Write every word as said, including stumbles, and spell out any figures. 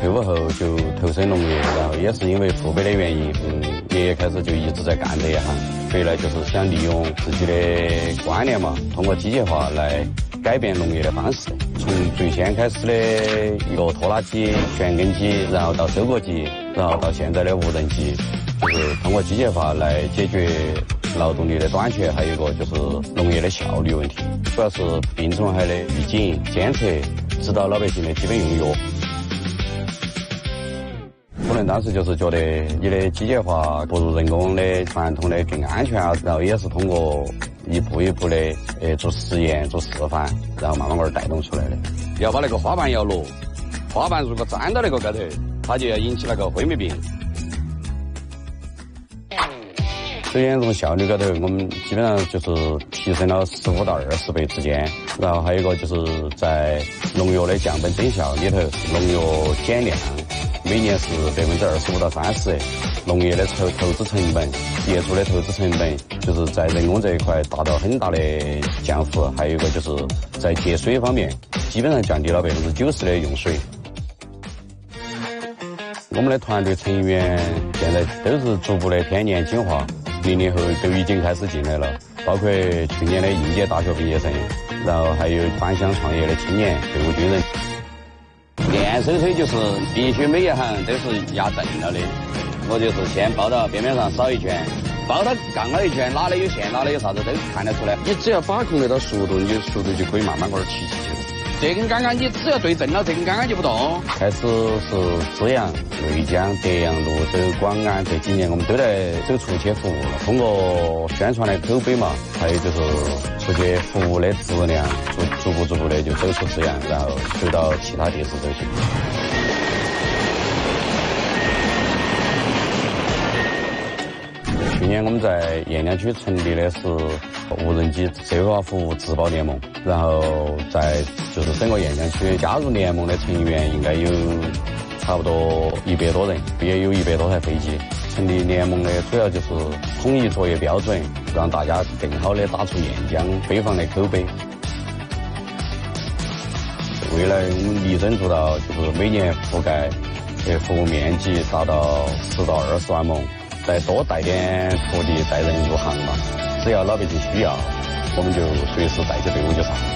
退伍后就投身农业，然后也是因为父辈的原因，嗯，爷爷开始就一直在干这一行，所以呢，就是想利用自己的观念嘛，通过机械化来改变农业的方式。从最先开始的一个拖拉机、旋耕机，然后到收割机，然后到现在的无人机，就是通过机械化来解决劳动力的短缺，还有一个就是农业的效率问题，主要是病虫害的预警、监测，指导老百姓的基本用药。可能当时就是觉得你的机械化不如人工的、传统的更安全啊，然后也是通过一步一步的呃做实验、做示范，然后慢慢慢儿带动出来的。要把那个花瓣要落，花瓣如果粘到那个高头，它就要引起那个灰霉病。首先从效率高头，我们基本上就是提升了十五到二十倍之间，然后还有一个就是在农药的降本增效里头，农药减量。每年是百分之二十五到三十，农业的投投资成本，业主的投资成本，就是在人工这一块达到很大的降幅。还有一个就是在节水方面，基本上降低了百分之九十的用水。我们的团队成员现在都是逐步的偏年轻化，零零后都已经开始进来了，包括去年的应届大学毕业生，然后还有返乡创业的青年、退伍军人。练手推就是必须每一行都是压正了的，我就是先抱到边边上扫一圈，抱到杠了一圈，哪里有线哪里有啥子都看得出来。你只要把控得到速度，你就速度就可以慢慢慢骑起去了。这根杆杆你只要对正了，这根杆杆就不动。开始是资阳、内江、德阳、泸州、广安这几年我们都在走出去服务了，通过宣传的口碑嘛，还有就是出去服务的质量，逐逐步逐步的就走出资阳，然后走到其他地市走去。去年我们在雁梁区成立的是无人机社会化服务自保联盟，然后在就是整个雁梁区加入联盟的成员应该有差不多一百多人，也有一百多台飞机。成立联盟的主要就是统一作业标准，让大家更好的打出雁江飞航的口碑。未来我们力争做到就是每年覆盖呃服务面积达到十到二十万亩，再多带点土地带人入行嘛，只要老百姓需要，我们就随时带起队伍就上。